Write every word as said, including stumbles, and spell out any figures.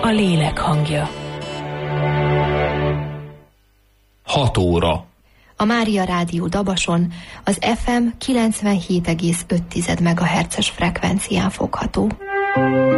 a lélek hangja. hat óra. A Mária Rádió Dabason az ef em kilencvenhét egész öt megahertzes frekvencián fogható.